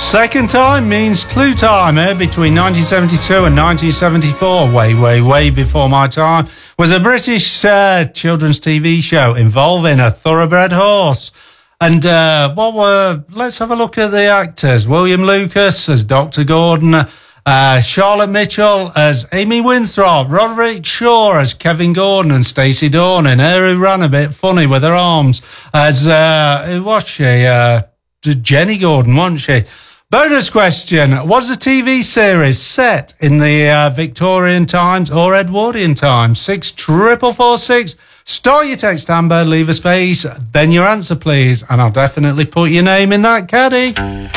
Second time means clue time, between 1972 and 1974, way before my time, was a British children's TV show involving a thoroughbred horse. And let's have a look at the actors. William Lucas as Dr. Gordon, Charlotte Mitchell as Amy Winthrop, Roderick Shaw as Kevin Gordon, and Stacey Dornan, her who ran a bit funny with her arms, as, who was she? Jenny Gordon, wasn't she? Bonus question. Was the TV series set in the Victorian times or Edwardian times? 64446. Start your text, Amber, leave a space, then your answer, please, and I'll definitely put your name in that caddy.